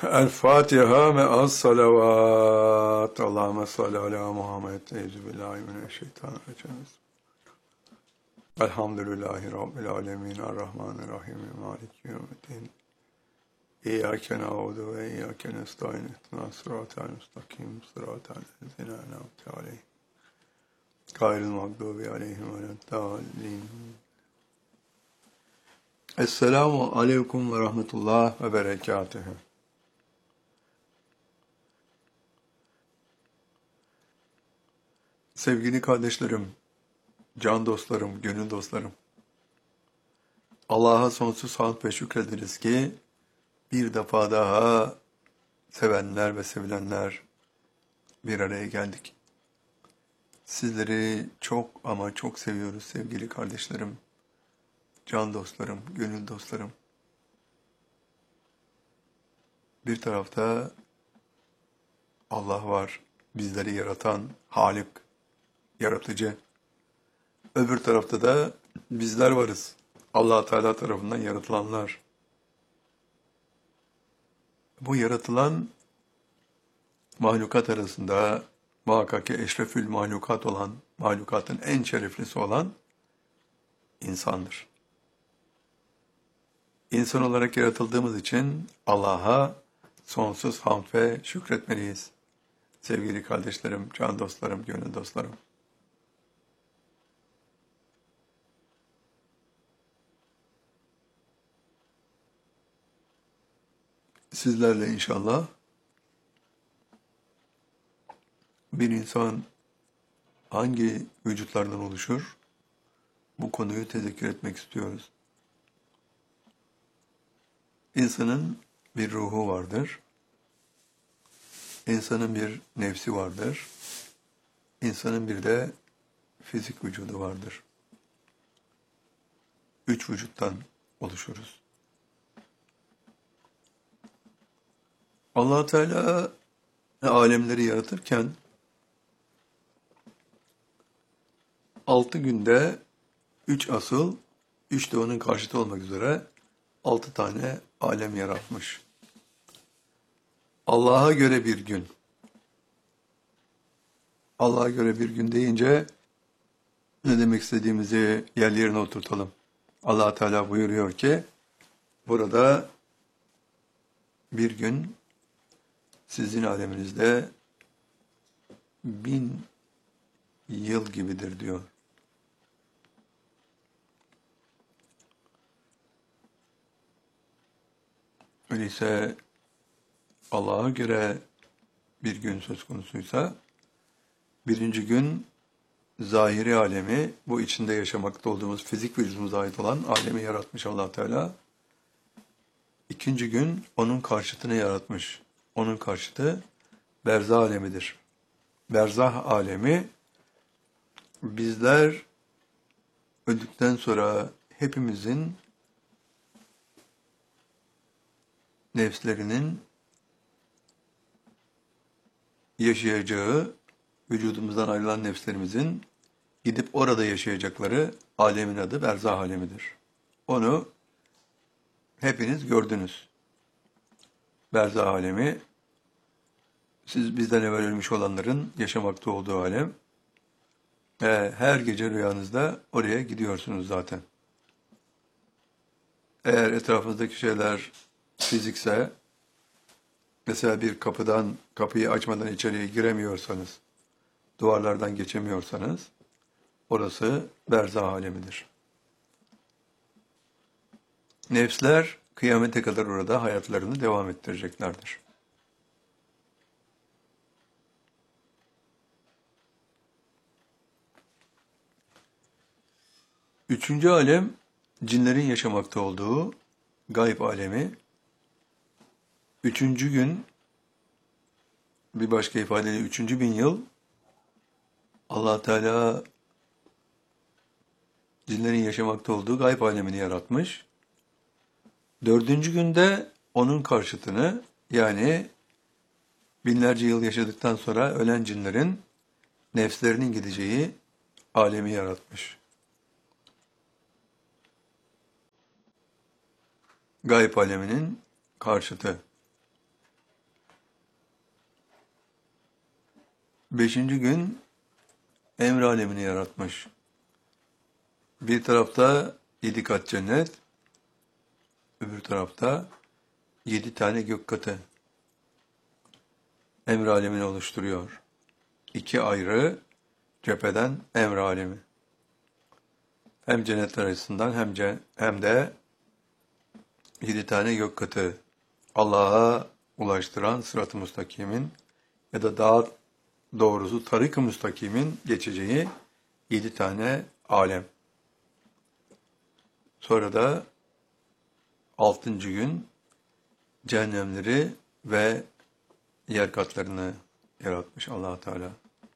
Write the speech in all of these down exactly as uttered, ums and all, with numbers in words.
El Fatiha me'as salavat. Allahümme salli ala Muhammed. Euzubillahimineşşeytanirracim. Elhamdülillahi Rabbil alemin. Errahmanirrahim. Maliki yevmiddin. İyyâke na'budu ve iyyâke nestaîn. İhdinas sıratal müstakim. Sıratal lezîne en'amte aleyhim. Gayril mağdûbi aleyhim veleddâllîn. Esselamu aleyküm ve rahmetullah ve berekatühü. Sevgili kardeşlerim, can dostlarım, gönül dostlarım, Allah'a sonsuz hamd ve şükrederiz ki bir defa daha sevenler ve sevilenler bir araya geldik. Sizleri çok ama çok seviyoruz sevgili kardeşlerim, can dostlarım, gönül dostlarım. Bir tarafta Allah var, bizleri yaratan Halik, yaratıcı. Öbür tarafta da bizler varız, Allah Teala tarafından yaratılanlar. Bu yaratılan mahlukat arasında muhakkak ki eşrefül mahlukat olan, mahlukatın en şereflisi olan insandır. İnsan olarak yaratıldığımız için Allah'a sonsuz hamd ve şükretmeliyiz. Sevgili kardeşlerim, can dostlarım, gönül dostlarım. Sizlerle inşallah bir insan hangi vücutlardan oluşur? Bu konuyu tezekkür etmek istiyoruz. İnsanın bir ruhu vardır. İnsanın bir nefsi vardır. İnsanın bir de fizik vücudu vardır. Üç vücuttan oluşuruz. Allah Teala alemleri yaratırken altı günde üç asıl, üç de onun karşıtı olmak üzere altı tane alem yaratmış. Allah'a göre bir gün. Allah'a göre bir gün deyince ne demek istediğimizi yerli yerine oturtalım. Allah Teala buyuruyor ki burada bir gün sizin aleminizde bin yıl gibidir diyor. Öyleyse Allah'a göre bir gün söz konusuysa, birinci gün zahiri alemi, bu içinde yaşamakta olduğumuz fizik vücudumuza ait olan alemi yaratmış Allah Teala. İkinci gün onun karşıtını yaratmış. Onun karşıtı berzah alemidir. Berzah alemi, bizler öldükten sonra hepimizin nefslerinin yaşayacağı, vücudumuzdan ayrılan nefslerimizin gidip orada yaşayacakları alemin adı berzah alemidir. Onu hepiniz gördünüz. Berzah alemi, siz bizden evvel ölmüş olanların yaşamakta olduğu alem. Ve her gece rüyanızda oraya gidiyorsunuz zaten. Eğer etrafınızdaki şeyler fizikse, mesela bir kapıdan, kapıyı açmadan içeriye giremiyorsanız, duvarlardan geçemiyorsanız, orası berzah alemidir. Nefsler kıyamete kadar orada hayatlarını devam ettireceklerdir. Üçüncü alem, cinlerin yaşamakta olduğu gayb alemi. Üçüncü gün, bir başka ifadeyle üçüncü bin yıl, Allah Teala cinlerin yaşamakta olduğu gayb alemini yaratmış. Dördüncü günde onun karşıtını, yani binlerce yıl yaşadıktan sonra ölen cinlerin nefslerinin gideceği alemi yaratmış. Gayb aleminin karşıtı. Beşinci gün emr alemini yaratmış. Bir tarafta yedi kat cennet, öbür tarafta yedi tane gök katı emr alemini oluşturuyor. İki ayrı cepheden emr alemi. Hem cennetler açısından hem, ce- hem de yedi tane gök katı Allah'a ulaştıran sırat-ı müstakimin ya da daha doğrusu tarik-ı müstakimin geçeceği yedi tane alem. Sonra da altıncı gün cehennemleri ve yer katlarını yaratmış Allah Teala.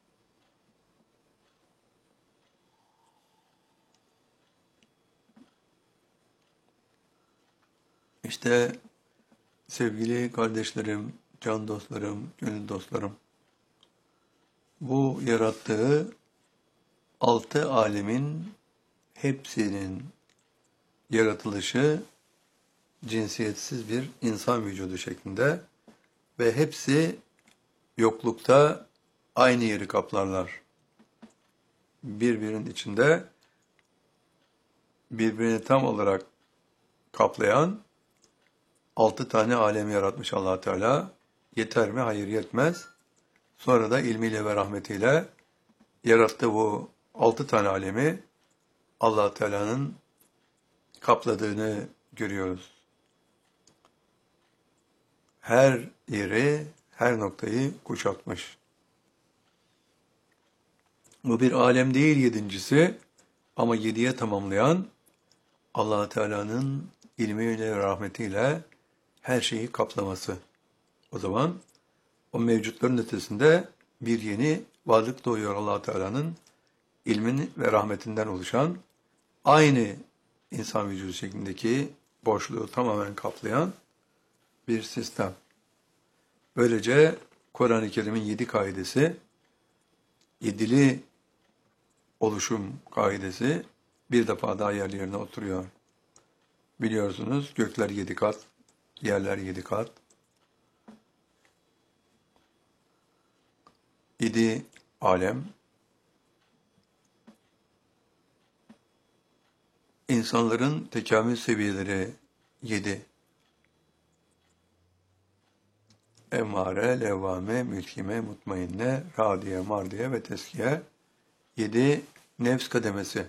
İşte sevgili kardeşlerim, can dostlarım, gönül dostlarım, bu yarattığı altı alemin hepsinin yaratılışı cinsiyetsiz bir insan vücudu şeklinde ve hepsi yoklukta aynı yeri kaplarlar. Birbirinin içinde birbirini tam olarak kaplayan altı tane alem yaratmış Allah Teala. Yeter mi? Hayır, yetmez. Sonra da ilmiyle ve rahmetiyle yarattığı bu altı tane alemi Allah Teala'nın kapladığını görüyoruz. Her yeri, her noktayı kuşatmış. Bu bir alem değil yedincisi ama yediye tamamlayan Allah Teala'nın ilmiyle ve rahmetiyle her şeyi kaplaması. O zaman o mevcutların ötesinde bir yeni varlık doğuyor Allah Teala'nın ilmin ve rahmetinden oluşan aynı insan vücudu şeklindeki boşluğu tamamen kaplayan bir sistem. Böylece Kur'an-ı Kerim'in yedi kaidesi, yedili oluşum kaidesi bir defa daha yerli yerine oturuyor. Biliyorsunuz gökler yedi kat, yerler yedi kat. Yedi alem. İnsanların tekamül seviyeleri yedi. Emmare, levvame, mülkime, mutmainne, radiye, mardiye ve teskiye. Yedi nefs kademesi.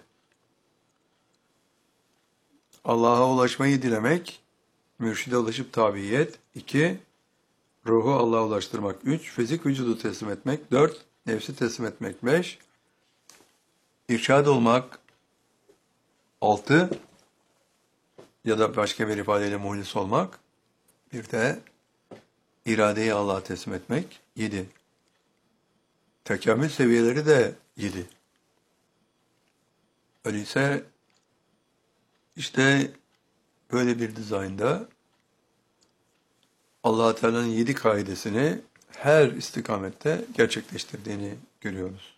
Allah'a ulaşmayı dilemek, mürşide ulaşıp tabiyet. İki, ruhu Allah'a ulaştırmak. Üç, fizik vücudu teslim etmek. Dört, nefsi teslim etmek. Beş, irşad olmak. Altı, ya da başka bir ifadeyle muhlis olmak. Bir de iradeyi Allah'a teslim etmek. Yedi. Tekamül seviyeleri de yedi. Öyleyse işte böyle bir dizaynda Allah Teala'nın yedi kaidesini her istikamette gerçekleştirdiğini görüyoruz.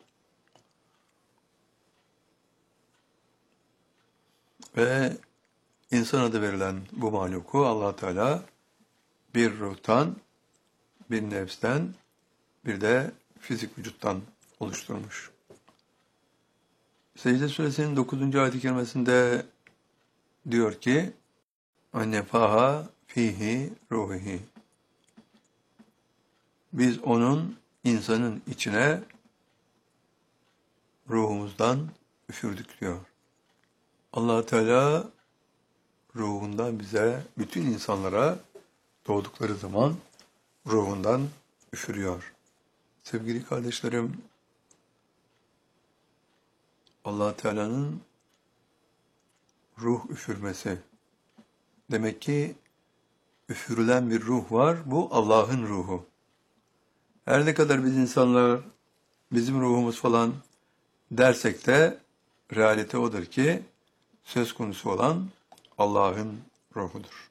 Ve insan adı verilen bu mahluku Allah Teala bir ruhtan, bir nefsten, bir de fizik vücuttan oluşturmuş. Secde Suresinin dokuzuncu ayet-i kerimesinde diyor ki "Annefaha fihi ruhihi." Biz onun, insanın içine ruhumuzdan üfürdük diyor. Allah Teala ruhundan bize, bütün insanlara doğdukları zaman ruhundan üfürüyor. Sevgili kardeşlerim, Allah Teala'nın ruh üfürmesi. Demek ki üfürülen bir ruh var. Bu Allah'ın ruhu. Her ne kadar biz insanlar bizim ruhumuz falan dersek de realite odur ki söz konusu olan Allah'ın ruhudur.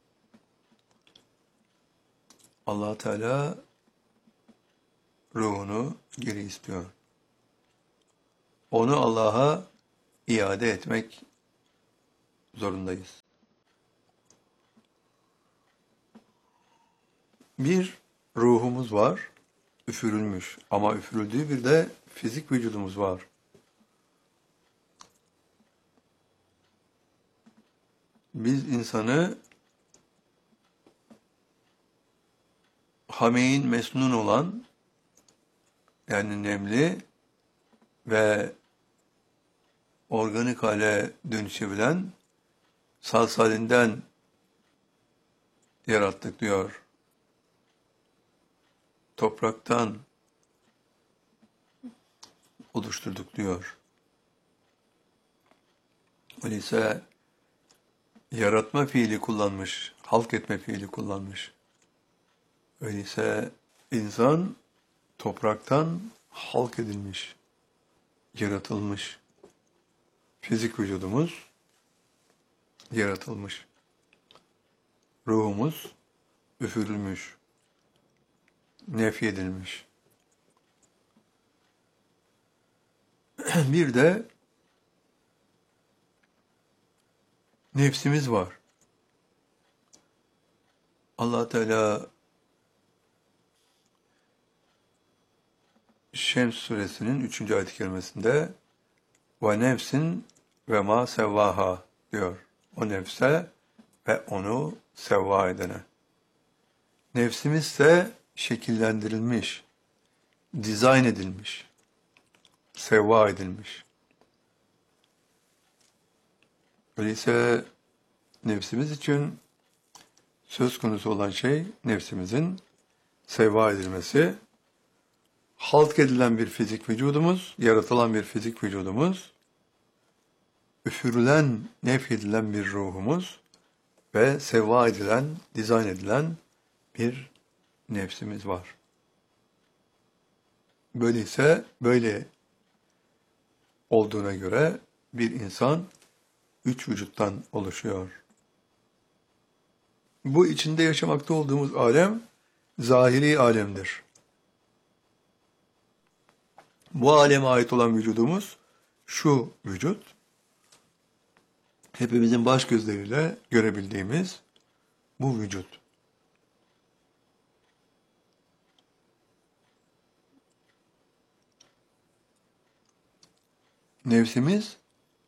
Allah Teala ruhunu geri istiyor. Onu Allah'a iade etmek zorundayız. Bir ruhumuz var. üfürülmüş. Ama üfürüldüğü bir de fizik vücudumuz var. Biz insanı hameyin mesnun olan, yani nemli ve organik hale dönüşebilen salsalinden yarattık diyor. Topraktan oluşturduk diyor. Öyleyse yaratma fiili kullanmış, halk etme fiili kullanmış. Öyleyse insan topraktan halk edilmiş, yaratılmış. Fizik vücudumuz yaratılmış. Ruhumuz üfürülmüş, nefyedilmiş. Bir de nefsimiz var. Allah Teala Şems suresinin üçüncü ayet-i kerimesinde ve nefsin ve ma sevvaha diyor. O nefse ve onu sevva edene. Nefsimiz ise şekillendirilmiş, dizayn edilmiş, sevva edilmiş. Öyleyse nefsimiz için söz konusu olan şey nefsimizin sevva edilmesi, halk edilen bir fizik vücudumuz, yaratılan bir fizik vücudumuz, üfürülen, nefyedilen bir ruhumuz ve sevva edilen, dizayn edilen bir nefsimiz var. Böyleyse böyle olduğuna göre bir insan üç vücuttan oluşuyor. Bu içinde yaşamakta olduğumuz alem zahiri alemdir. Bu aleme ait olan vücudumuz şu vücut, hepimizin baş gözleriyle görebildiğimiz bu vücut. Nefsimiz,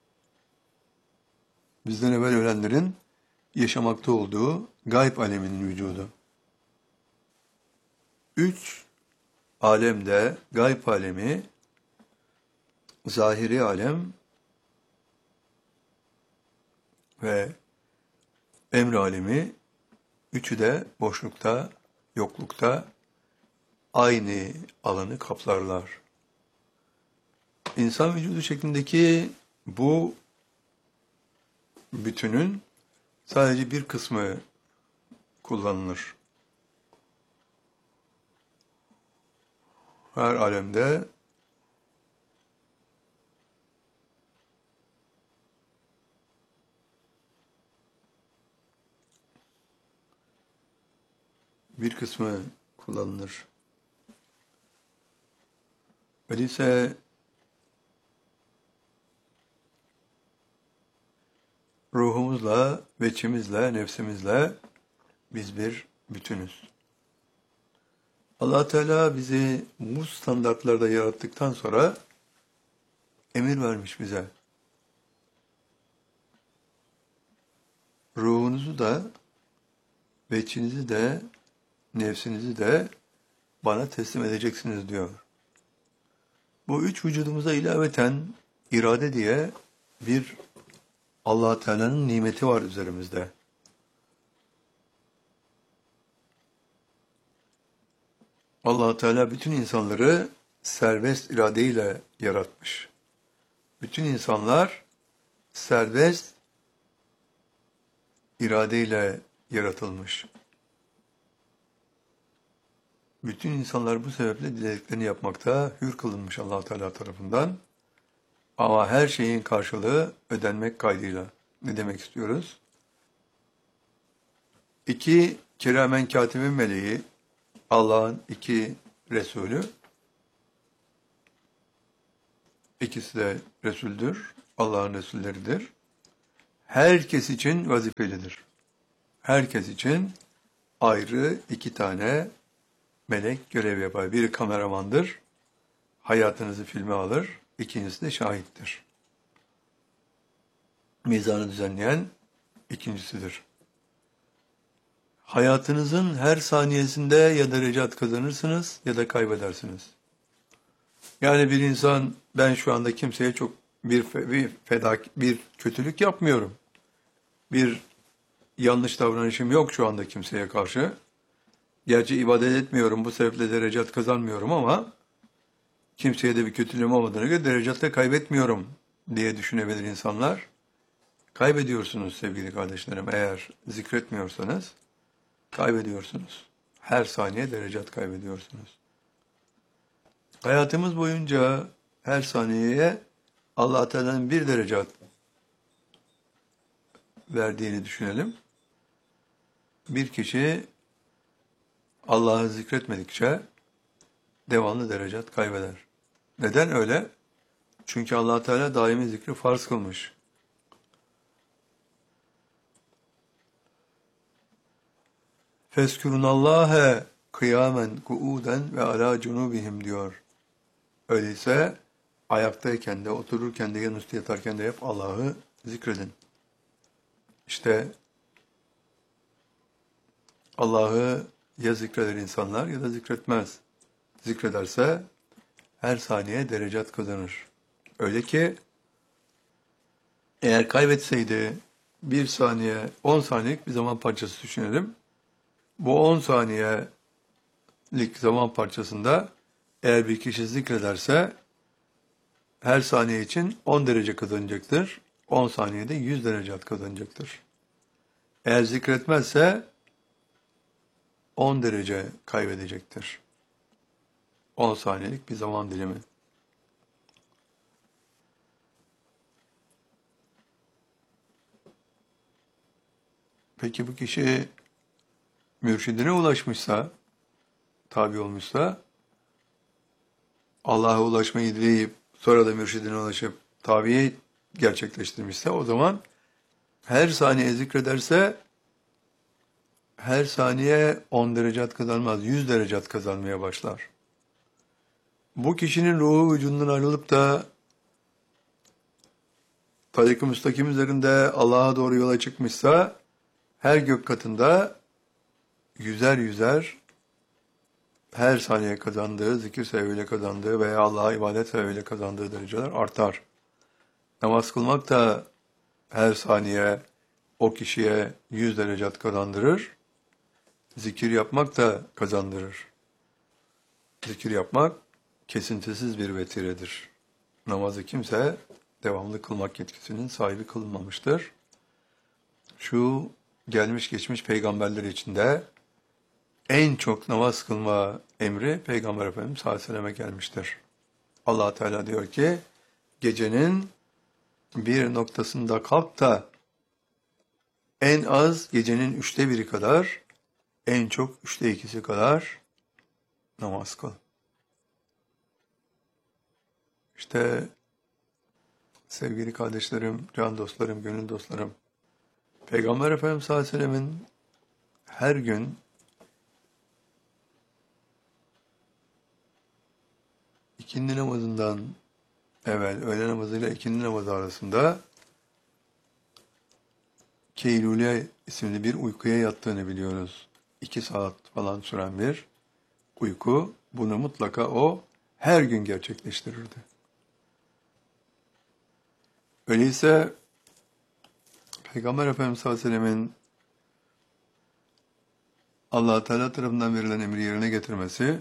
bizden evvel ölenlerin yaşamakta olduğu gayb aleminin vücudu. Üç alemde gayb alemi, zahiri alem ve emr alemi, üçü de boşlukta, yoklukta aynı alanı kaplarlar. İnsan vücudu şeklindeki bu bütünün sadece bir kısmı kullanılır. Her alemde bir kısmı kullanılır. Öyleyse ruhumuzla, veçimizle, nefsimizle biz bir bütünüz. Allah Teala bizi bu standartlarda yarattıktan sonra emir vermiş bize. Ruhunuzu da, veçinizi de, nefsinizi de bana teslim edeceksiniz diyor. Bu üç vücudumuza ilaveten irade diye bir Allah Teala'nın nimeti var üzerimizde. Allah Teala bütün insanları serbest iradeyle yaratmış. Bütün insanlar serbest iradeyle yaratılmış. Bütün insanlar bu sebeple dilediklerini yapmakta hür kılınmış Allah Teala tarafından. Ama her şeyin karşılığı ödenmek kaydıyla. Ne demek istiyoruz? İki kiramen katibin meleği, Allah'ın iki Resulü, ikisi de Resul'dür, Allah'ın Resulleridir. Herkes için vazifelidir. Herkes için ayrı iki tane melek görev yapar. Biri kameramandır, hayatınızı filme alır. İkincisi de şahittir. Mizanı düzenleyen ikincisidir. Hayatınızın her saniyesinde ya derecat kazanırsınız ya da kaybedersiniz. Yani bir insan, ben şu anda kimseye çok bir, fe, bir fedak, bir kötülük yapmıyorum. Bir yanlış davranışım yok şu anda kimseye karşı. Gerçi ibadet etmiyorum, bu sebeple derecat kazanmıyorum ama kimseye de bir kötülüğüm olmadığına göre derecatta kaybetmiyorum diye düşünebilir insanlar. Kaybediyorsunuz sevgili kardeşlerim, eğer zikretmiyorsanız kaybediyorsunuz. Her saniye derecat kaybediyorsunuz. Hayatımız boyunca her saniyeye Allah Teala'nın bir derecat verdiğini düşünelim. Bir kişi Allah'ı zikretmedikçe devamlı derecat kaybeder. Neden öyle? Çünkü Allah Teala daimi zikri farz kılmış. Feskürünallâhe kıyamen kuuden ve alâ cunubihim diyor. Öyleyse ayaktayken de, otururken de, yanüstü yatarken de hep Allah'ı zikredin. İşte Allah'ı ya zikreder insanlar ya da zikretmez. Zikrederse her saniye derecat kazanır. Öyle ki eğer kaybetseydi bir saniye, on saniyelik bir zaman parçası düşünelim. Bu on saniyelik zaman parçasında eğer bir kişi zikrederse her saniye için on derece kazanacaktır. on saniyede yüz derece kazanacaktır. Eğer zikretmezse on derece kaybedecektir. on saniyelik bir zaman dilimi. Peki bu kişi mürşidine ulaşmışsa, tabi olmuşsa, Allah'a ulaşmayı dileyip sonra da mürşidine ulaşıp tabiye gerçekleştirmişse, o zaman her saniye zikrederse her saniye on derecat kazanmaz, yüz derecat kazanmaya başlar. Bu kişinin ruhu vücudundan ayrılıp da tarik-i müstakim üzerinde Allah'a doğru yola çıkmışsa, her gök katında yüzer yüzer her saniye kazandığı, zikir sebebiyle kazandığı veya Allah'a ibadet sebebiyle kazandığı dereceler artar. Namaz kılmak da her saniye o kişiye yüz derecat kazandırır. Zikir yapmak da kazandırır. Zikir yapmak kesintisiz bir vetiredir. Namazı kimse devamlı kılmak yetkisinin sahibi kılınmamıştır. Şu gelmiş geçmiş peygamberler içinde en çok namaz kılma emri Peygamber Efendimiz sallallahu aleyhi ve selleme gelmiştir. Allah Teala diyor ki, gecenin bir noktasında kalk da en az gecenin üçte biri kadar, en çok üçte ikisi kadar namaz kıl. İşte sevgili kardeşlerim, can dostlarım, gönül dostlarım, Peygamber Efendimiz sallallahu aleyhi ve sellemin her gün ikindi namazından evvel, öğle namazıyla ikindi namazı arasında Keylule isimli bir uykuya yattığını biliyoruz. İki saat falan süren bir uyku. Bunu mutlaka o her gün gerçekleştirirdi. Öyleyse Peygamber Efendimiz sallallahu aleyhi ve sellemin Allah Teala tarafından verilen emri yerine getirmesi,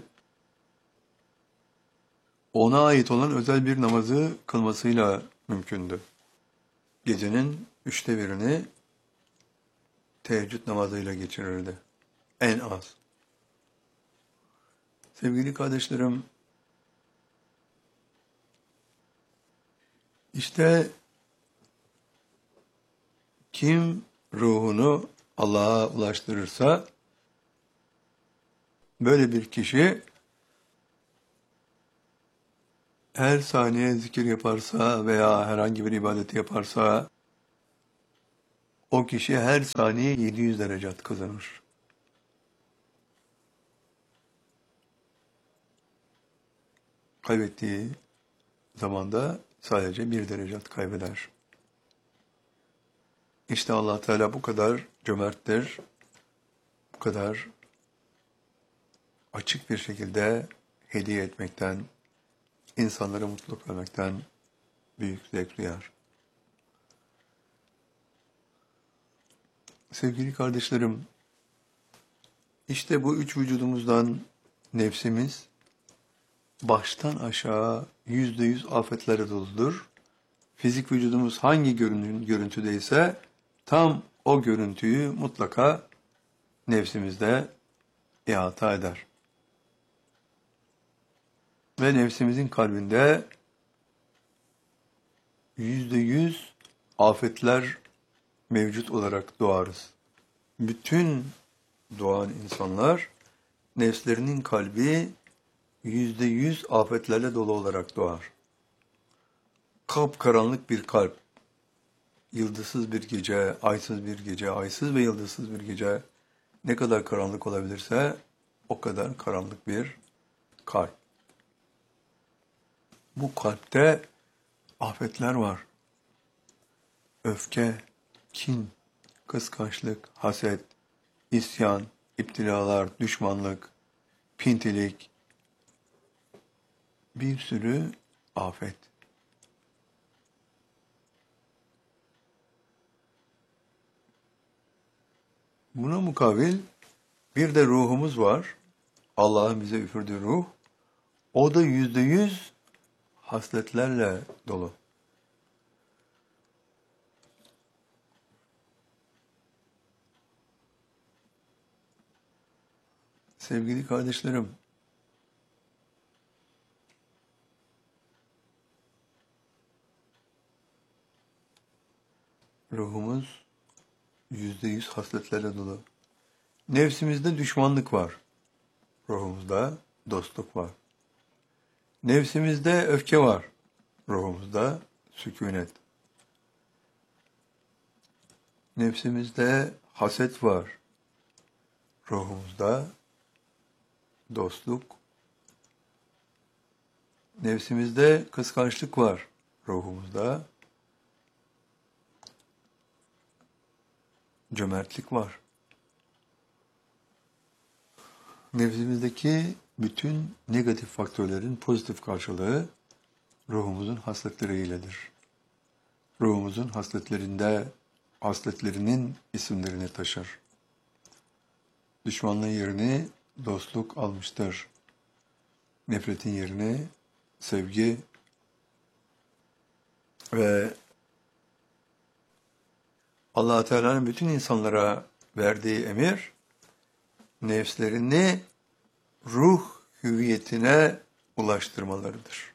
ona ait olan özel bir namazı kılmasıyla mümkündü. Gecenin üçte birini teheccüd namazıyla geçirirdi. En az. Sevgili kardeşlerim, işte kim ruhunu Allah'a ulaştırırsa, böyle bir kişi her saniye zikir yaparsa veya herhangi bir ibadeti yaparsa, o kişi her saniye yedi yüz derecat kazanır. kaybettiği zamanda sadece bir derecat kaybeder. İşte Allah Teala bu kadar cömerttir, bu kadar açık bir şekilde hediye etmekten, insanlara mutluluk vermekten büyük zevk duyar. Sevgili kardeşlerim, işte bu üç vücudumuzdan nefsimiz baştan aşağı yüzde yüz afetlere doludur. Fizik vücudumuz hangi görüntüdeyse tam o görüntüyü mutlaka nefsimizde ihata eder. Ve nefsimizin kalbinde yüzde yüz afetler mevcut olarak doğarız. Bütün doğan insanlar nefslerinin kalbi yüzde yüz afetlerle dolu olarak doğar. Kapkaranlık bir kalp, yıldızsız bir gece, aysız bir gece, aysız ve yıldızsız bir gece ne kadar karanlık olabilirse o kadar karanlık bir kalp. Bu kalpte afetler var. Öfke, kin, kıskançlık, haset, isyan, iptilalar, düşmanlık, pintilik, bir sürü afet. Buna mukabil bir de ruhumuz var. Allah'ın bize üfürdüğü ruh. O da yüzde yüz hasletlerle dolu. Sevgili kardeşlerim, ruhumuz yüzde yüz hasletlerle dolu. Nefsimizde düşmanlık var. Ruhumuzda dostluk var. Nefsimizde öfke var. Ruhumuzda sükunet. Nefsimizde haset var. Ruhumuzda dostluk. Nefsimizde kıskançlık var. Ruhumuzda cömertlik var. Nefsimizdeki bütün negatif faktörlerin pozitif karşılığı ruhumuzun hasletleriyle,'dir. Ruhumuzun hasletlerinde, hasletlerinin isimlerini taşır. Düşmanlığın yerini dostluk almıştır. Nefretin yerini sevgi ve Allah Teala'nın bütün insanlara verdiği emir, nefslerini ruh hüviyetine ulaştırmalarıdır.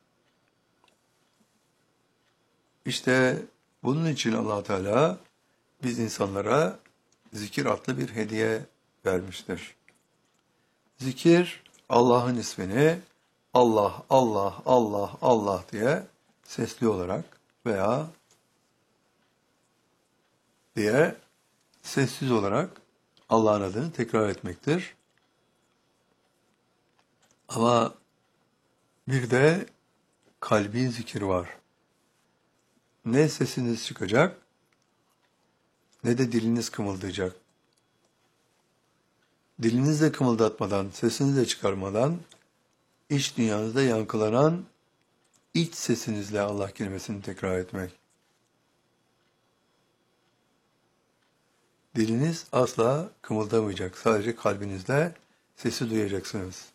İşte bunun için Allah Teala biz insanlara zikir adlı bir hediye vermiştir. Zikir, Allah'ın ismini Allah, Allah, Allah, Allah diye sesli olarak veya diye sessiz olarak Allah'ın adını tekrar etmektir. Ama bir de kalbi zikir var. Ne sesiniz çıkacak, ne de diliniz kımıldayacak. Dilinizi de kımıldatmadan, sesinizi de çıkarmadan, iç dünyanızda yankılanan iç sesinizle Allah kelimesini tekrar etmek. Diliniz asla kımıldamayacak. Sadece kalbinizle sesi duyacaksınız.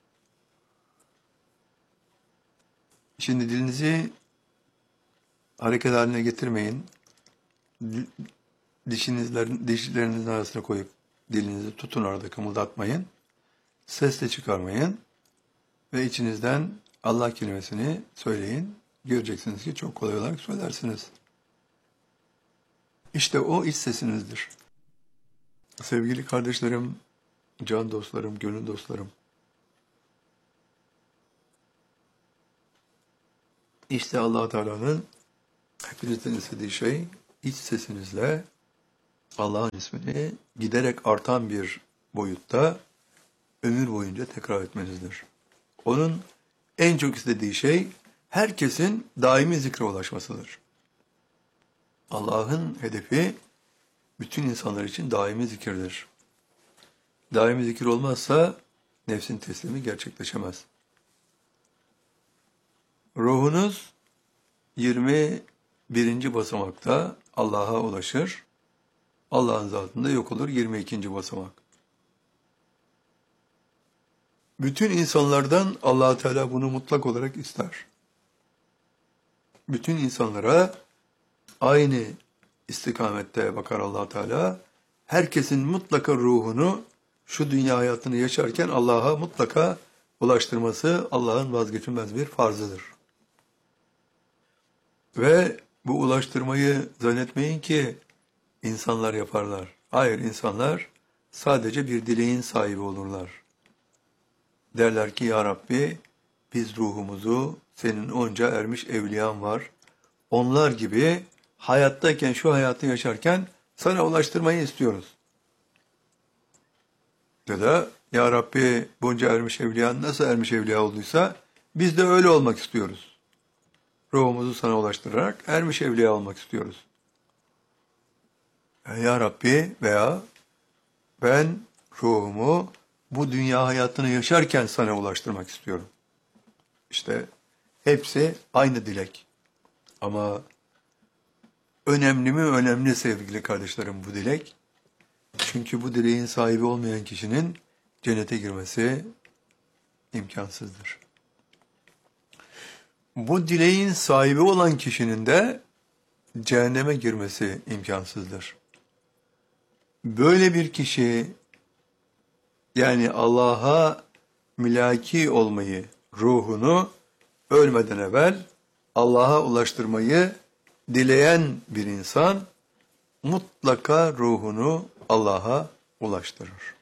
Şimdi dilinizi hareket haline getirmeyin. Dişinizlerin, dişlerinizin arasına koyup dilinizi tutun, orada kımıldatmayın. Ses de çıkarmayın. Ve içinizden Allah kelimesini söyleyin. Göreceksiniz ki çok kolay olarak söylersiniz. İşte o iç sesinizdir. Sevgili kardeşlerim, can dostlarım, gönül dostlarım. İşte Allah Teala'nın hepinizden istediği şey, iç sesinizle Allah'ın ismini giderek artan bir boyutta ömür boyunca tekrar etmenizdir. Onun en çok istediği şey herkesin daimi zikre ulaşmasıdır. Allah'ın hedefi bütün insanlar için daimi zikirdir. Daimi zikir olmazsa nefsin teslimi gerçekleşemez. Ruhunuz yirmi birinci basamakta Allah'a ulaşır. Allah'ın zatında yok olur yirmi ikinci basamak. Bütün insanlardan Allah Teala bunu mutlak olarak ister. Bütün insanlara aynı istikamette bakar Allah Teala. Herkesin mutlaka ruhunu şu dünya hayatını yaşarken Allah'a mutlaka ulaştırması Allah'ın vazgeçilmez bir farzıdır. Ve bu ulaştırmayı zannetmeyin ki insanlar yaparlar. Hayır, insanlar sadece bir dileğin sahibi olurlar. Derler ki ya Rabbi biz ruhumuzu senin onca ermiş evliyan var. Onlar gibi hayattayken şu hayatı yaşarken sana ulaştırmayı istiyoruz. Ya da ya Rabbi bunca ermiş evliyan nasıl ermiş evliya olduysa biz de öyle olmak istiyoruz. Ruhumuzu sana ulaştırarak ermiş evliya olmak istiyoruz. Ya Rabbi veya ben ruhumu bu dünya hayatını yaşarken sana ulaştırmak istiyorum. İşte hepsi aynı dilek. Ama önemli mi önemli sevgili kardeşlerim bu dilek. Çünkü bu dileğin sahibi olmayan kişinin cennete girmesi imkansızdır. Bu dileğin sahibi olan kişinin de cehenneme girmesi imkansızdır. Böyle bir kişi yani Allah'a mülaki olmayı, ruhunu ölmeden evvel Allah'a ulaştırmayı dileyen bir insan mutlaka ruhunu Allah'a ulaştırır.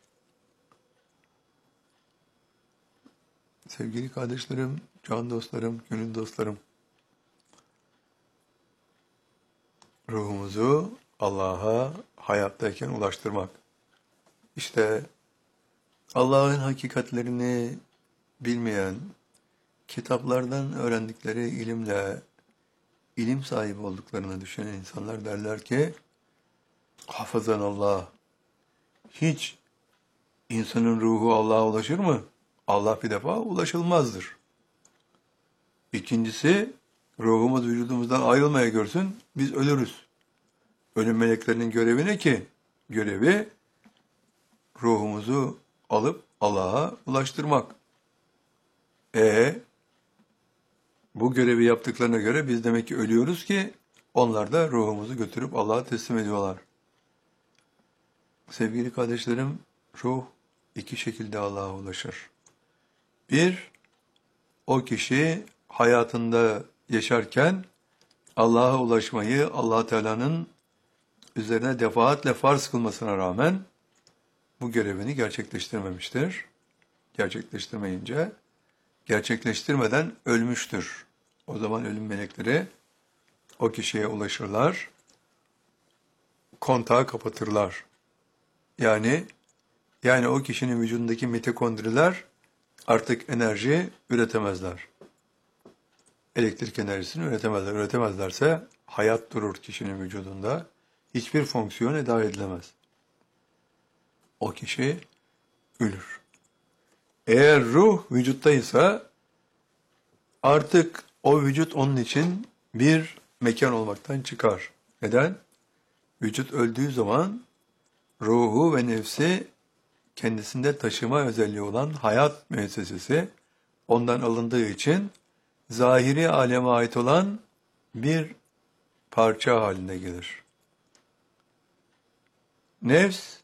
Sevgili kardeşlerim, can dostlarım, gönül dostlarım, ruhumuzu Allah'a hayattayken ulaştırmak. İşte Allah'ın hakikatlerini bilmeyen, kitaplardan öğrendikleri ilimle ilim sahibi olduklarını düşünen insanlar derler ki, hafızan Allah, hiç insanın ruhu Allah'a ulaşır mı? Allah bir defa ulaşılmazdır. İkincisi, ruhumuz vücudumuzdan ayrılmaya görsün, biz ölürüz. Ölüm meleklerinin görevi ne ki? Görevi ruhumuzu alıp Allah'a ulaştırmak. E bu görevi yaptıklarına göre biz demek ki ölüyoruz ki onlar da ruhumuzu götürüp Allah'a teslim ediyorlar. Sevgili kardeşlerim, ruh iki şekilde Allah'a ulaşır. Bir, o kişi hayatında yaşarken Allah'a ulaşmayı Allah Teala'nın üzerine defaatle farz kılmasına rağmen bu görevini gerçekleştirmemiştir. Gerçekleştirmeyince, gerçekleştirmeden ölmüştür. O zaman ölüm melekleri o kişiye ulaşırlar, kontağı kapatırlar. Yani yani o kişinin vücudundaki mitokondriler artık enerji üretemezler. Elektrik enerjisini üretemezler. Üretemezlerse hayat durur kişinin vücudunda. Hiçbir fonksiyon eda edilemez. O kişi ölür. Eğer ruh vücuttaysa artık o vücut onun için bir mekan olmaktan çıkar. Neden? Vücut öldüğü zaman ruhu ve nefsi kendisinde taşıma özelliği olan hayat müessesesi ondan alındığı için zahiri aleme ait olan bir parça haline gelir. Nefs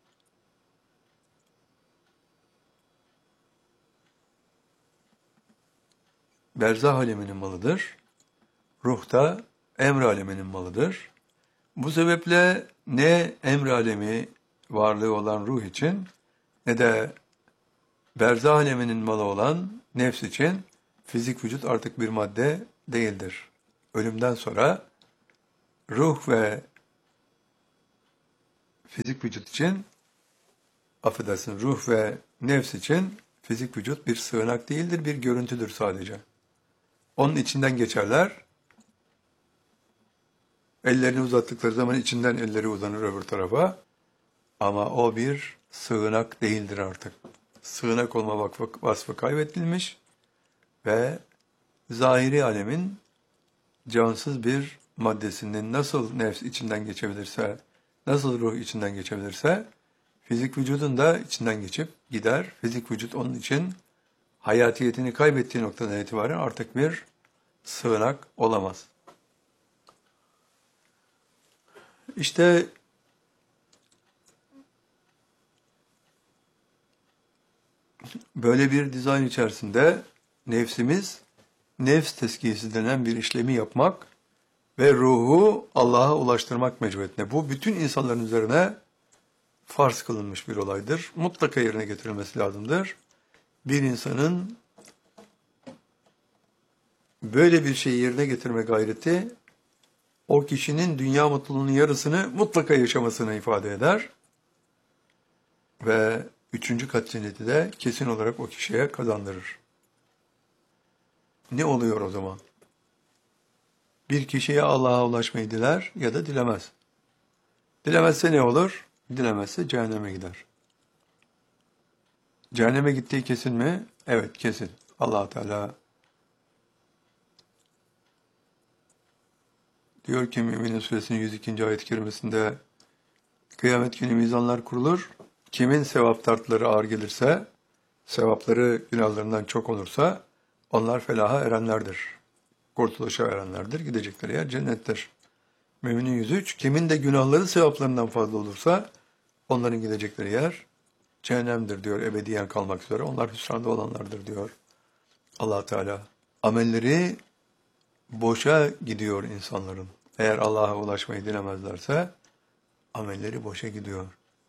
berzah aleminin malıdır. Ruh da emr aleminin malıdır. Bu sebeple ne emr alemi varlığı olan ruh için ne de berzah aleminin malı olan nefs için fizik vücut artık bir madde değildir. Ölümden sonra ruh ve fizik vücut için, affedersin, ruh ve nefs için Fizik vücut bir sığınak değildir, bir görüntüdür sadece. Onun içinden geçerler. Ellerini uzattıkları zaman içinden elleri uzanır öbür tarafa. Ama o bir sığınak değildir artık. Sığınak olma vasfı, vasfı kaybedilmiş ve zahiri alemin cansız bir maddesinin nasıl nefs içinden geçebilirse, nasıl ruh içinden geçebilirse, fizik vücudun da içinden geçip gider. Fizik vücut onun için hayatiyetini kaybettiği noktadan itibaren artık bir sığınak olamaz. İşte böyle bir dizayn içerisinde nefsimiz, nefs tezkiyesi denen bir işlemi yapmak ve ruhu Allah'a ulaştırmak mecburiyetinde. Bu bütün insanların üzerine farz kılınmış bir olaydır. Mutlaka yerine getirilmesi lazımdır. Bir insanın böyle bir şeyi yerine getirme gayreti, o kişinin dünya mutluluğunun yarısını mutlaka yaşamasını ifade eder. Ve üçüncü kat cenneti de kesin olarak o kişiye kazandırır. Ne oluyor o zaman? Bir kişiye Allah'a ulaşmayı diler ya da dilemez. Dilemezse ne olur? Dilemezse cehenneme gider. Cehenneme gittiği kesin mi? Evet, kesin. Allah Teala diyor ki Mü'minin Suresinin yüz ikinci ayet-i kerimesinde, kıyamet günü mizanlar kurulur. Kimin sevap tartıları ağır gelirse, sevapları günahlarından çok olursa, onlar felaha erenlerdir. Kurtuluşa erenlerdir. Gidecekleri yer cennettir. Müminin yüz üç, kimin de günahları sevaplarından fazla olursa, onların gidecekleri yer cehennemdir diyor, ebediyen kalmak üzere. Onlar hüsranda olanlardır diyor Allah Teala. Amelleri boşa gidiyor insanların. Eğer Allah'a ulaşmayı dilemezlerse, amelleri boşa gidiyor.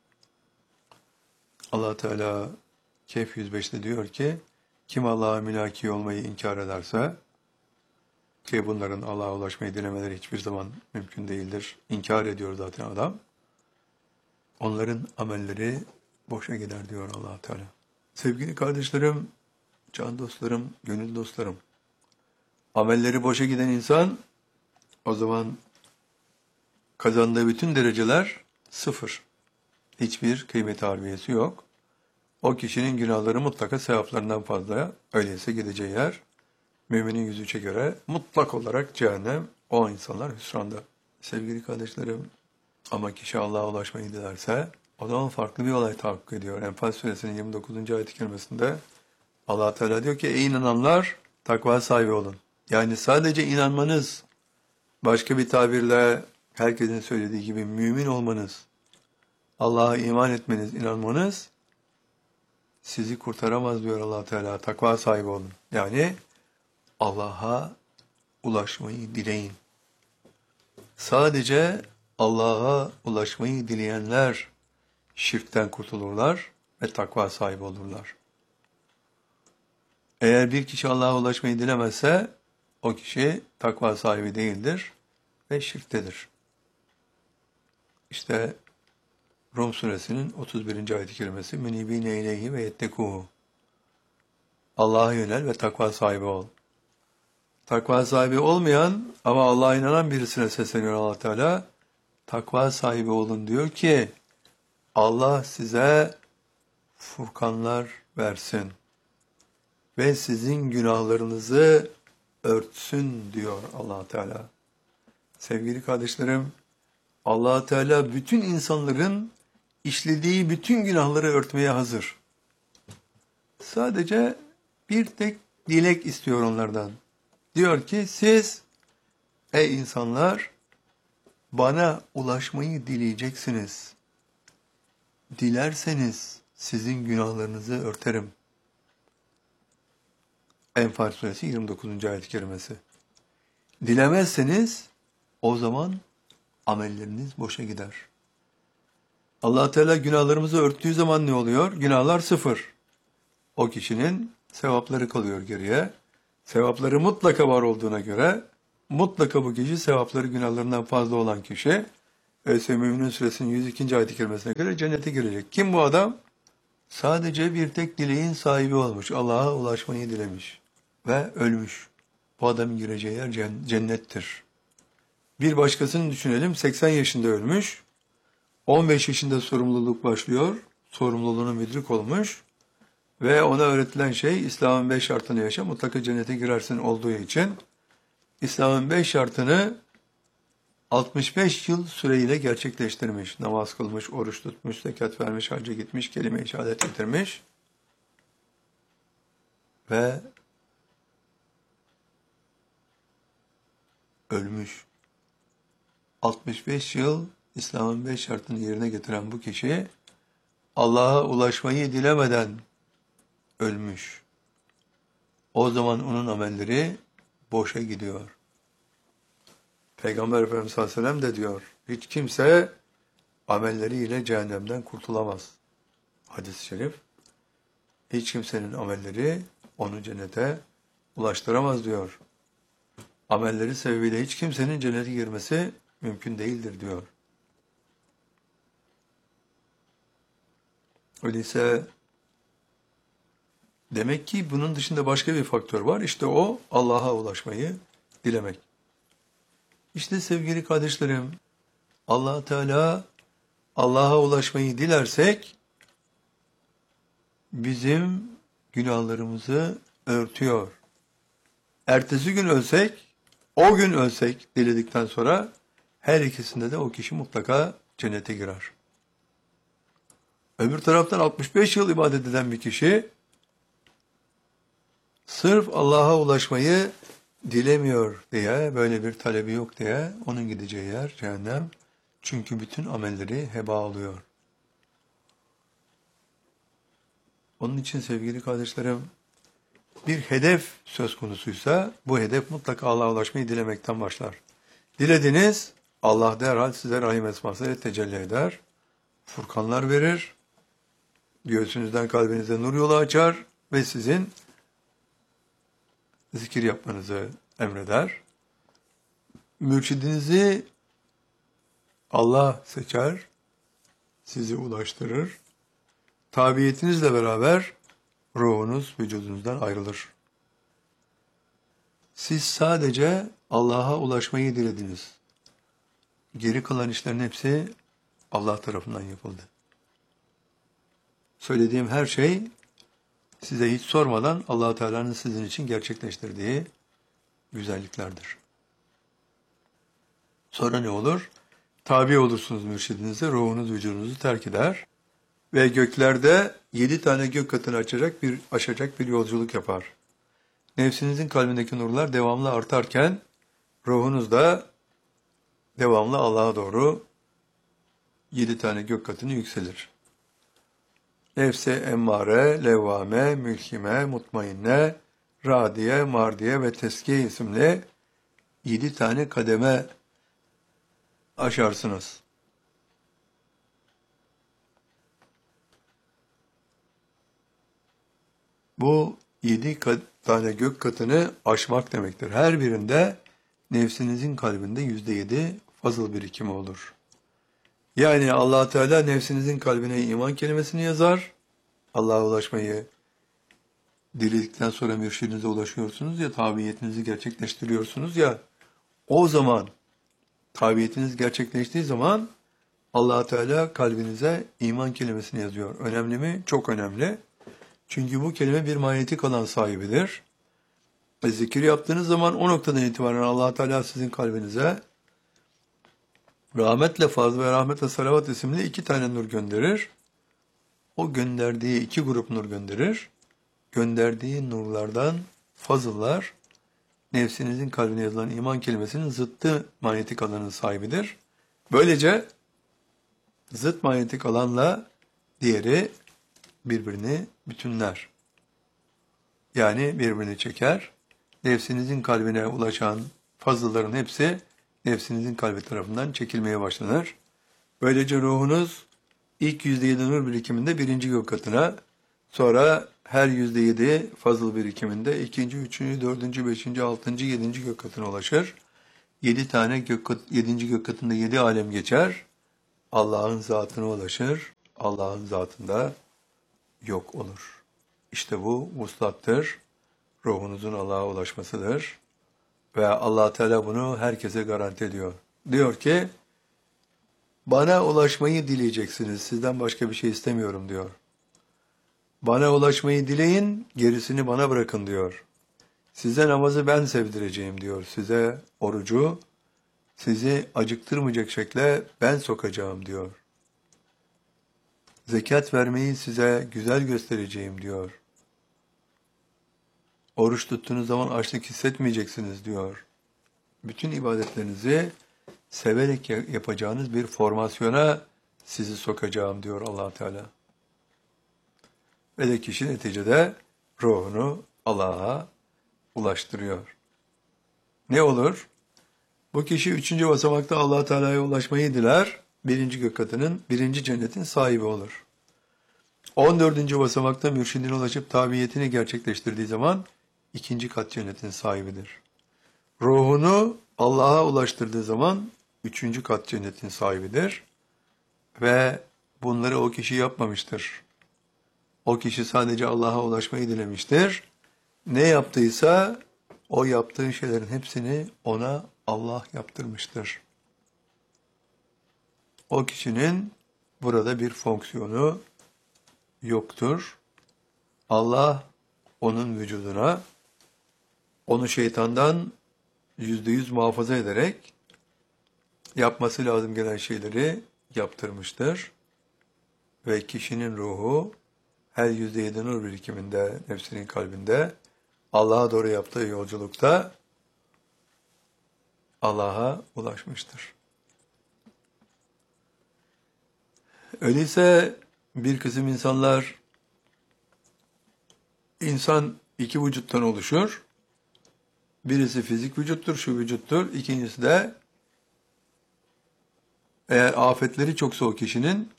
Allah Teala Kehf yüz beşte diyor ki, kim Allah'a mülaki olmayı inkar ederse, ki bunların Allah'a ulaşmayı dilemeleri hiçbir zaman mümkün değildir. İnkar ediyor zaten adam. Onların amelleri boşa gider diyor Allah Teala. Sevgili kardeşlerim, can dostlarım, gönül dostlarım, amelleri boşa giden insan, o zaman kazandığı bütün dereceler sıfır. Hiçbir kıymet harbiyesi yok. O kişinin günahları mutlaka sevaplarından fazla, öyleyse gideceği yer, müminin yüz üçe göre mutlak olarak cehennem, o insanlar hüsranda. Sevgili kardeşlerim, ama kişi Allah'a ulaşmayı dilerse, o zaman farklı bir olay tahakkuk ediyor. Enfal Suresinin yirmi dokuzuncu ayet-i kerimesinde Allah Teala diyor ki, ey inananlar, takva sahibi olun. Yani sadece inanmanız, başka bir tabirle herkesin söylediği gibi mümin olmanız, Allah'a iman etmeniz, inanmanız sizi kurtaramaz diyor Allah Teala. Takva sahibi olun. Yani Allah'a ulaşmayı dileyin. Sadece Allah'a ulaşmayı dileyenler şirkten kurtulurlar ve takva sahibi olurlar. Eğer bir kişi Allah'a ulaşmayı dilemezse, o kişi takva sahibi değildir ve şirktedir. İşte Rum suresinin otuz birinci ayet-i kerimesi, münibine ileyhi ve yettekuhu. Allah'a yönel ve takva sahibi ol. Takva sahibi olmayan ama Allah'a inanan birisine sesleniyor Allah Teala. Takva sahibi olun diyor ki, Allah size furkanlar versin ve sizin günahlarınızı örtsün diyor Allah Teala. Sevgili kardeşlerim, Allah Teala bütün insanların işlediği bütün günahları örtmeye hazır. Sadece bir tek dilek istiyor onlardan. Diyor ki, siz ey insanlar bana ulaşmayı dileyeceksiniz. Dilerseniz sizin günahlarınızı örterim. Enfal Suresi yirmi dokuzuncu ayet-i kerimesi. Dilemezseniz o zaman amelleriniz boşa gider. Allah Teala günahlarımızı örttüğü zaman ne oluyor? Günahlar sıfır. O kişinin sevapları kalıyor geriye. Sevapları mutlaka var olduğuna göre, mutlaka bu kişi sevapları günahlarından fazla olan kişi, Öyleyse Mü'minin Suresinin yüz ikinci ayet-i kerimesine göre cennete girecek. Kim bu adam? Sadece bir tek dileğin sahibi olmuş. Allah'a ulaşmayı dilemiş. Ve ölmüş. Bu adamın gireceği yer cennettir. Bir başkasını düşünelim. seksen yaşında ölmüş. on beş yaşında sorumluluk başlıyor. Sorumluluğunu müdrik olmuş. Ve ona öğretilen şey İslam'ın beş şartını yaşa, mutlaka cennete girersin olduğu için İslam'ın beş şartını altmış beş yıl süreyle gerçekleştirmiş. Namaz kılmış, oruç tutmuş, zekat vermiş, hacca gitmiş, kelime-i şehadet getirmiş. Ve ölmüş. altmış beş yıl İslam'ın beş şartını yerine getiren bu kişi Allah'a ulaşmayı dilemeden ölmüş. O zaman onun amelleri boşa gidiyor. Peygamber Efendimiz sallallahu aleyhi ve sellem de diyor, hiç kimse amelleriyle cehennemden kurtulamaz. Hadis-i şerif, hiç kimsenin amelleri onu cennete ulaştıramaz diyor. Amelleri sebebiyle hiç kimsenin cennete girmesi mümkün değildir diyor. Öyleyse demek ki bunun dışında başka bir faktör var. İşte o Allah'a ulaşmayı dilemek. İşte sevgili kardeşlerim, Allah Teala Allah'a ulaşmayı dilersek bizim günahlarımızı örtüyor. Ertesi gün ölsek, o gün ölsek diledikten sonra her ikisinde de o kişi mutlaka cennete girer. Öbür taraftan altmış beş yıl ibadet eden bir kişi sırf Allah'a ulaşmayı dilemiyor diye, böyle bir talebi yok diye onun gideceği yer cehennem. Çünkü bütün amelleri heba oluyor. Onun için sevgili kardeşlerim, bir hedef söz konusuysa bu hedef mutlaka Allah'a ulaşmayı dilemekten başlar. Dilediniz, Allah derhal size rahim esmasıyla tecelli eder. Furkanlar verir. Göğsünüzden kalbinize nur yolu açar ve sizin zikir yapmanızı emreder. Mürşidinizi Allah seçer, sizi ulaştırır. Tabiiyetinizle beraber ruhunuz vücudunuzdan ayrılır. Siz sadece Allah'a ulaşmayı dilediniz. Geri kalan işlerin hepsi Allah tarafından yapıldı. Söylediğim her şey size hiç sormadan Allah Teala'nın sizin için gerçekleştirdiği güzelliklerdir. Sonra ne olur? Tabi olursunuz mürşidinize, ruhunuz vücudunuzu terk eder ve göklerde yedi tane gök katını açacak bir aşacak bir yolculuk yapar. Nefsinizin kalbindeki nurlar devamlı artarken ruhunuz da devamlı Allah'a doğru yedi tane gök katını yükselir. Nefse emmare, levvame, mülhime, mutmainne, radiye, mardiye ve teskiye isimli yedi tane kademe aşarsınız. Bu yedi tane gök katını aşmak demektir. Her birinde nefsinizin kalbinde yüzde yedi fazıl birikimi olur. Yani Allah Teala nefsinizin kalbine iman kelimesini yazar. Allah'a ulaşmayı diledikten sonra mürşidinize ulaşıyorsunuz ya, tabiyetinizi gerçekleştiriyorsunuz ya, o zaman tabiyetiniz gerçekleştiği zaman Allah Teala kalbinize iman kelimesini yazıyor. Önemli mi? Çok önemli. Çünkü bu kelime bir manyetik alan sahibidir. Ve zikir yaptığınız zaman o noktadan itibaren Allah Teala sizin kalbinize rahmetle fazl ve rahmetle salavat isimli iki tane nur gönderir. O gönderdiği iki grup nur gönderir. Gönderdiği nurlardan fazıllar nefsinizin kalbine yazılan iman kelimesinin zıttı manyetik alanın sahibidir. Böylece zıt manyetik alanla diğeri birbirini bütünler. Yani birbirini çeker. Nefsinizin kalbine ulaşan fazılların hepsi nefsinizin kalbi tarafından çekilmeye başlanır. Böylece ruhunuz ilk yüzde yedi nur birikiminde birinci gök katına, sonra her yüzde yedi fazıl birikiminde ikinci, üçüncü, dördüncü, beşinci, altıncı, yedinci gök katına ulaşır. Yedi tane gök kat, yedinci gök katında yedi alem geçer. Allah'ın zatına ulaşır. Allah'ın zatında yok olur. İşte bu vuslattır, ruhunuzun Allah'a ulaşmasıdır. Ve Allah Teala bunu herkese garanti ediyor. Diyor ki, bana ulaşmayı dileyeceksiniz, sizden başka bir şey istemiyorum diyor. Bana ulaşmayı dileyin, gerisini bana bırakın diyor. Size namazı ben sevdireceğim diyor. Size orucu, sizi acıktırmayacak şekle ben sokacağım diyor. Zekat vermeyi size güzel göstereceğim diyor. Oruç tuttuğunuz zaman açlık hissetmeyeceksiniz diyor. Bütün ibadetlerinizi severek yapacağınız bir formasyona sizi sokacağım diyor Allah Teala. Ve de kişi neticede ruhunu Allah'a ulaştırıyor. Ne olur? Bu kişi üçüncü basamakta Allah Teala'ya ulaşmayı diler. Birinci gök katının, birinci cennetin sahibi olur. On dördüncü basamakta mürşidine ulaşıp tabiyetini gerçekleştirdiği zaman ikinci kat cennetin sahibidir. Ruhunu Allah'a ulaştırdığı zaman üçüncü kat cennetin sahibidir. Ve bunları o kişi yapmamıştır. O kişi sadece Allah'a ulaşmayı dilemiştir. Ne yaptıysa o yaptığı şeylerin hepsini ona Allah yaptırmıştır. O kişinin burada bir fonksiyonu yoktur. Allah onun vücuduna, onu şeytandan yüzde yüz muhafaza ederek yapması lazım gelen şeyleri yaptırmıştır. Ve kişinin ruhu her yüzde yedi nur birikiminde, nefsinin kalbinde, Allah'a doğru yaptığı yolculukta Allah'a ulaşmıştır. Öyleyse bir kısım insanlar, insan iki vücuttan oluşur. Birisi fizik vücuttur, şu vücuttur. İkincisi de eğer afetleri çoksa o kişinin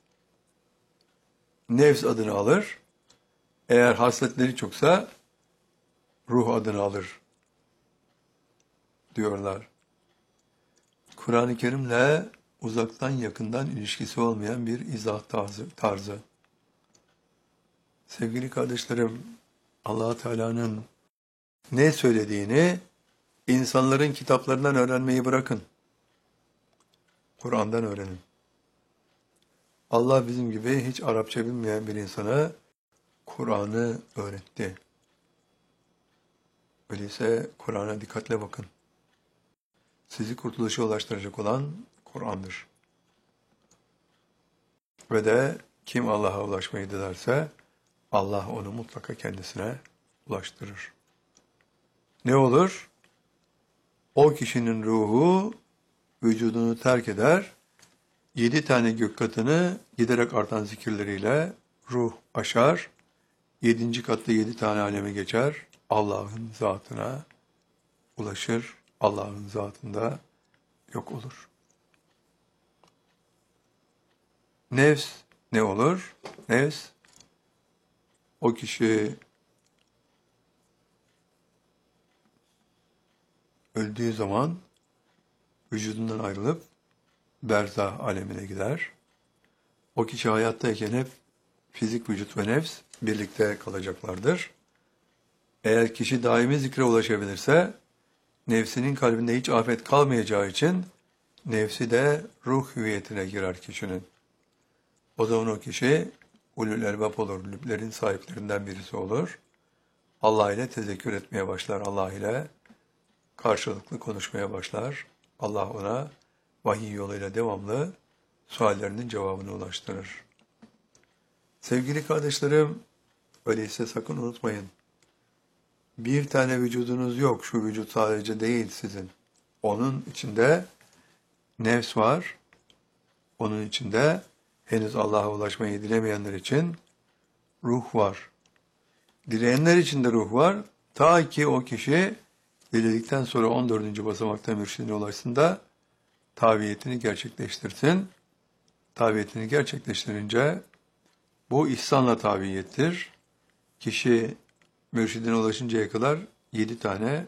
nefs adını alır. Eğer hasletleri çoksa ruh adını alır diyorlar. Kur'an-ı Kerim'le uzaktan yakından ilişkisi olmayan bir izah tarzı. tarzı. Sevgili kardeşlerim, Allah Teala'nın ne söylediğini insanların kitaplarından öğrenmeyi bırakın. Kur'an'dan öğrenin. Allah bizim gibi hiç Arapça bilmeyen bir insana Kur'an'ı öğretti. Öyleyse Kur'an'a dikkatle bakın. Sizi kurtuluşa ulaştıracak olan Kur'an'dır. Ve de kim Allah'a ulaşmayı dilerse Allah onu mutlaka kendisine ulaştırır. Ne olur? O kişinin ruhu vücudunu terk eder, yedi tane gök katını giderek artan zikirleriyle ruh aşar, yedinci katta yedi tane aleme geçer, Allah'ın zatına ulaşır, Allah'ın zatında yok olur. Nefs ne olur? Nefs, o kişi öldüğü zaman vücudundan ayrılıp berzah alemine gider. O kişi hayattayken hep fizik vücut ve nefs birlikte kalacaklardır. Eğer kişi daimi zikre ulaşabilirse, nefsinin kalbinde hiç afet kalmayacağı için, nefsi de ruh hüviyetine girer kişinin. O zaman o kişi ulul elbab olur, lüblerin sahiplerinden birisi olur. Allah ile tezekkür etmeye başlar, Allah ile karşılıklı konuşmaya başlar. Allah ona vahiy yoluyla devamlı suallerinin cevabını ulaştırır. Sevgili kardeşlerim, öyleyse sakın unutmayın. Bir tane vücudunuz yok, şu vücut sadece değil sizin. Onun içinde nefs var, onun içinde henüz Allah'a ulaşmayı dilemeyenler için ruh var. Dileyenler için de ruh var, ta ki o kişi diledikten sonra on dördüncü basamakta mürşidine ulaşsın da tabiyetini gerçekleştirsin. Tabiyetini gerçekleştirince bu ihsanla tabiyettir. Kişi mürşidine ulaşıncaya kadar yedi tane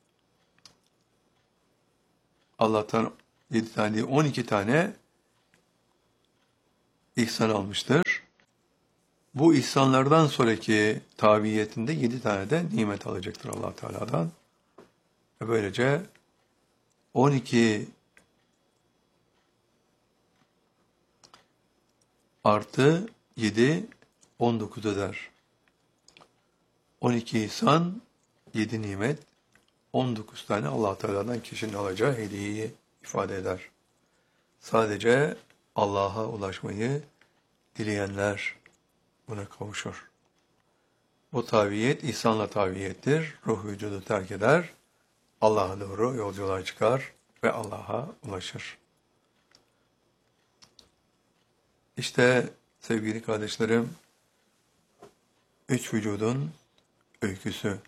Allah'tan yedi tane değil, on iki tane ihsan almıştır. Bu ihsanlardan sonraki tabiyetinde yedi tane de nimet alacaktır Allah Teala'dan. Ve böylece on iki artı yedi on dokuz eder. on iki ihsan, yedi nimet, on dokuz tane Allah Teala'dan kişinin alacağı hediyeyi ifade eder. Sadece Allah'a ulaşmayı dileyenler buna kavuşur. Bu tabiyet ihsanla tabiyettir. Ruh vücudu terk eder. Allah'a doğru yolculuğa çıkar ve Allah'a ulaşır. İşte sevgili kardeşlerim, üç vücudun öyküsü.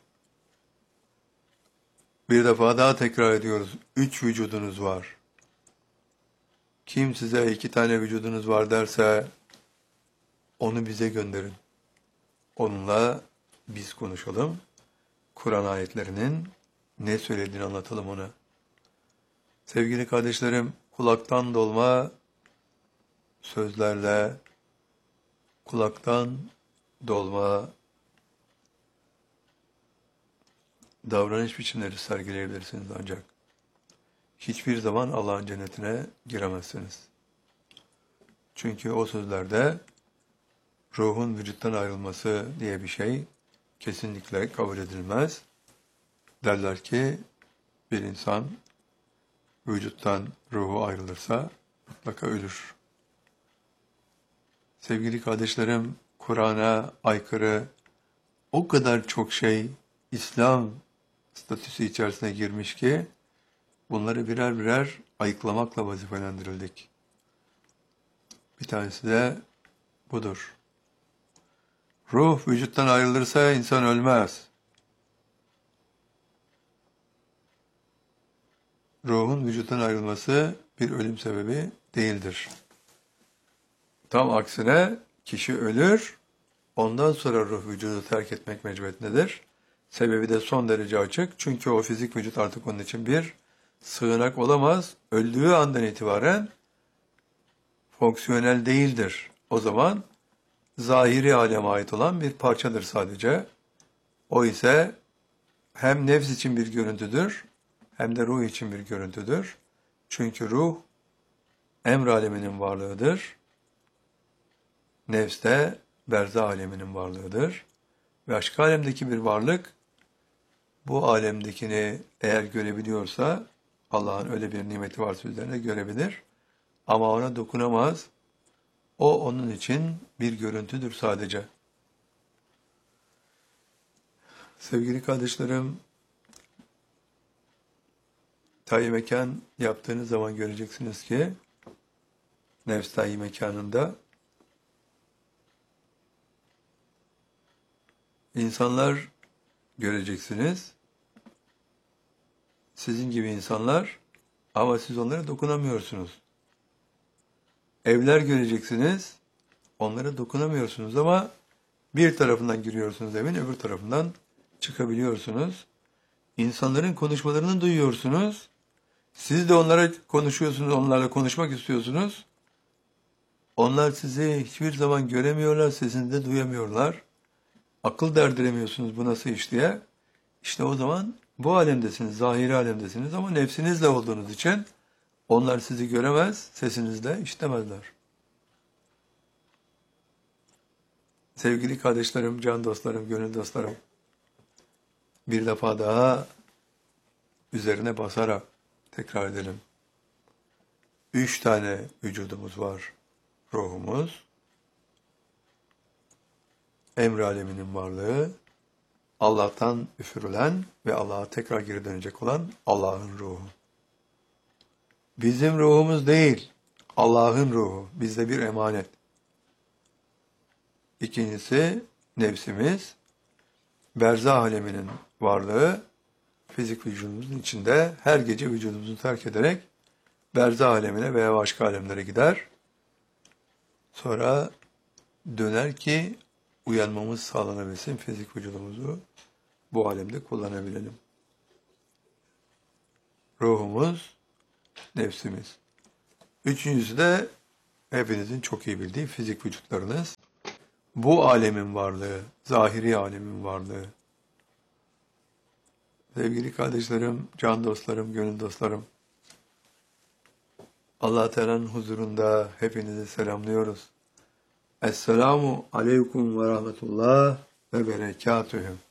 Bir defa daha tekrar ediyoruz. Üç vücudunuz var. Kim size iki tane vücudunuz var derse onu bize gönderin. Onunla biz konuşalım. Kur'an ayetlerinin ne söylediğini anlatalım ona. Sevgili kardeşlerim, kulaktan dolma sözlerle, kulaktan dolma davranış biçimleri sergileyebilirsiniz ancak hiçbir zaman Allah'ın cennetine giremezsiniz. Çünkü o sözlerde ruhun vücuttan ayrılması diye bir şey kesinlikle kabul edilmez. Derler ki bir insan vücuttan ruhu ayrılırsa mutlaka ölür. Sevgili kardeşlerim, Kur'an'a aykırı o kadar çok şey İslam statüsü içerisine girmiş ki bunları birer birer ayıklamakla vazifelendirildik. Bir tanesi de budur. Ruh vücuttan ayrılırsa insan ölmez. Ruhun vücuttan ayrılması bir ölüm sebebi değildir. Tam aksine kişi ölür, ondan sonra ruh vücudu terk etmek mecburiyetindedir. Sebebi de son derece açık. Çünkü o fizik vücut artık onun için bir sığınak olamaz. Öldüğü andan itibaren fonksiyonel değildir. O zaman zahiri aleme ait olan bir parçadır sadece. O ise hem nefs için bir görüntüdür, hem de ruh için bir görüntüdür. Çünkü ruh emr aleminin varlığıdır. Nefs de berzah aleminin varlığıdır. Ve başka alemdeki bir varlık bu alemdekini eğer görebiliyorsa Allah'ın öyle bir nimeti varsa üzerine görebilir. Ama ona dokunamaz. O onun için bir görüntüdür sadece. Sevgili kardeşlerim, tayi mekan yaptığınız zaman göreceksiniz ki nefs tayi mekanında insanlar göreceksiniz. Sizin gibi insanlar ama siz onlara dokunamıyorsunuz. Evler göreceksiniz. Onlara dokunamıyorsunuz ama bir tarafından giriyorsunuz evin, öbür tarafından çıkabiliyorsunuz. İnsanların konuşmalarını duyuyorsunuz. Siz de onlara konuşuyorsunuz, onlarla konuşmak istiyorsunuz. Onlar sizi hiçbir zaman göremiyorlar, sesini de duyamıyorlar. Akıl derdiremiyorsunuz bu nasıl iş diye. İşte o zaman bu alemdesiniz, zahiri alemdesiniz ama nefsinizle olduğunuz için onlar sizi göremez, sesinizle işitemezler. Sevgili kardeşlerim, can dostlarım, gönül dostlarım, bir defa daha üzerine basarak tekrar edelim. Üç tane vücudumuz var. Ruhumuz, emr aleminin varlığı, Allah'tan üfürülen ve Allah'a tekrar geri dönecek olan Allah'ın ruhu. Bizim ruhumuz değil, Allah'ın ruhu. Bizde bir emanet. İkincisi nefsimiz, berzah aleminin varlığı, fizik vücudumuzun içinde her gece vücudumuzu terk ederek berzah alemine veya başka alemlere gider. Sonra döner ki uyanmamız sağlanabilsin, fizik vücudumuzu bu alemde kullanabilelim. Ruhumuz, nefsimiz. Üçüncüsü de hepinizin çok iyi bildiği fizik vücutlarınız. bu alemin varlığı, zahiri alemin varlığı. Sevgili kardeşlerim, can dostlarım, gönül dostlarım, Allah Teala'nın huzurunda hepinizi selamlıyoruz. Esselamu aleyküm ve rahmetullah ve berekatühü.